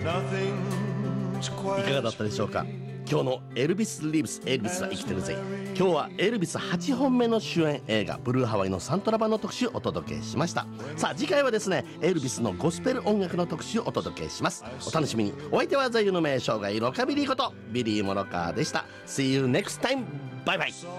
いかがだったでしょうか。今日のエルビス・リーブス、エルビスは生きてるぜ。今日はエルビス8本目の主演映画ブルーハワイのサントラ版の特集をお届けしました。さあ次回はですね、エルビスのゴスペル音楽の特集をお届けします。お楽しみに。お相手は座右の銘生涯ロカビリーことビリー・モロカーでした。 See you next time. バイバイ。